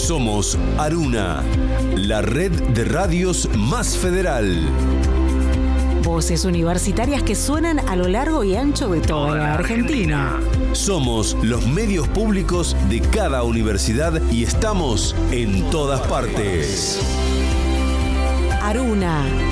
Somos Aruna, la red de radios más federal. Voces universitarias que suenan a lo largo y ancho de toda la Argentina. Somos los medios públicos de cada universidad y estamos en todas partes. Aruna.